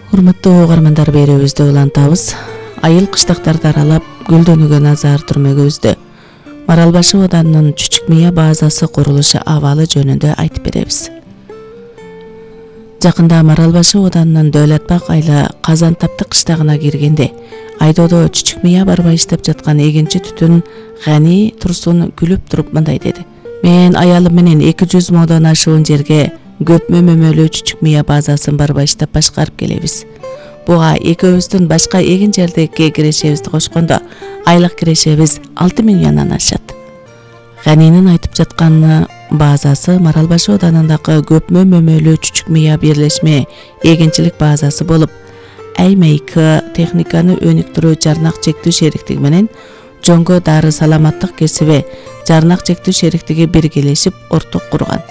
Урматтуу угармандар, берүүбүздү улантабыз. Айыл кыштактарды аралап гүлдөнүүгө назар түрмөгүбүздө Маралбашы оданынын Чүчүк Мыя базасы курулушу абалы жөнүндө айтып беребиз. Жакында Маралбашы оданынын Дөөлөтбак айла Казантапты кыштагына киргенде айдоодо Чүчүк Мыя барбай иштеп жаткан эгинчи түтүн Гани Турсун күлүп туруп мындай деди: "Мен аялым менен 200 модон ашуун жерге көпмө мөмөлүү Чүчүк Мыя базасын барбай иштеп башкарып келебиз. Буга экөөбүздүн башка эгин жердеги кирешебизди кошкондо айлык кирешебиз 6000 юандан ашат." Ганинин айтып жаткан базасы Маралбашы оданындагы көпмө мөмөлүү Чүчүк Мыя бирлешме эгинчилик базасы болуп, АйМК техниканы өнүктүрүү жарнак чектүү шериктиги менен Жоңго дары саламаттык кесиби жарнак чектүү шериктиги биргелешип орток курган.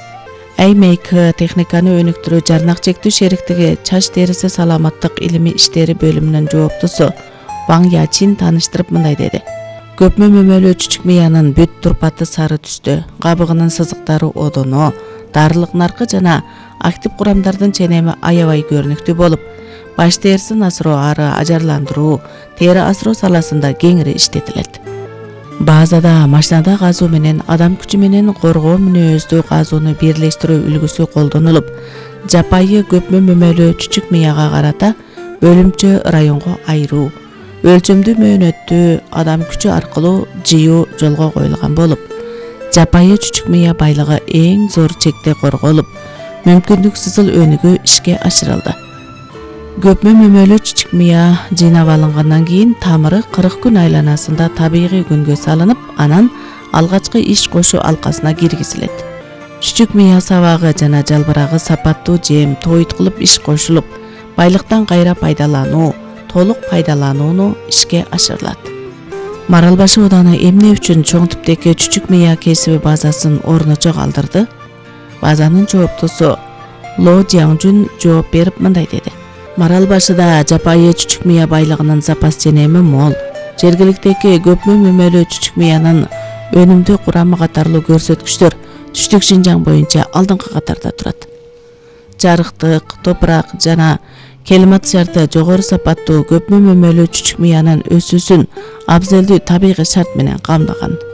АйМК техниканы өнүктүрүү жарнак чектүү шериктиги чач териси саламаттык илимий иштери бөлүмүнүн жооптусу Ваң Ячин тааныштырып мындай деди: "Көпмө мөмөлүү Чүчүк Мыянын бүт турпаты сары түстө, кабыгынын сызыктары одоно, дарылык наркы жана актив курамдардын ченеми аябай көрүнүктүү болуп, баш терисин асыроо ары ажарландыруу, тери асыроо саласында кеңири иштетилет. Базада машинада казуу менен адам күчү менен коргоо мүнөздүү казууну бирлештирүү үлгүсү колдонулуп, жапайы көпмө мөмөлүү Чүчүк Мыяга карата бөлүмчө районго айыруу, өлчөмдүү мөөнөттүү адам күчү аркылуу жыюу жолго коюлган болуп, жапайы Чүчүк Мыя байлыгы эң зор чекте корголуп, мүмкүндүксүз өнүгүү ишке ашырылды. Көпмө мөмөлүү Чүчүк Мыя жыйнап алынгандан кийин тамыры 40 күн айланасында табигый күнгө салынып, анан алгачкы иш кошуу алкасына киргизилет. Чүчүк Мыя сабагы жана жалбырагы сапаттуу жем тоюткулуп иш кошулуп, байлыктан кайра пайдалануу, толук пайдаланууну ишке ашырылат. Маралбашы оданы эмне үчүн чоң типтеги Чүчүк Мыя кесиби базасын орночо калтырды? Базанын жооптусу Ло Жяңжүн жооп берип мындай деди: "Маралбашыда жапайы Чүчүк Мыя байлыгынын запас ченеми мол. Жергиликтеги көпмө мөмөлүү Чүчүк Мыянын өнүмдүү курамы катарлуу көрсөткүчтөр Түштүк Шинжаң боюнча алдыңкы катарда турат. Жарыктык, топурак жана климат шарты жогору сапаттуу көпмө мөмөлүү Чүчүк Мыянын өсүүсүн абзелдүү табигый шарт менен камдаган.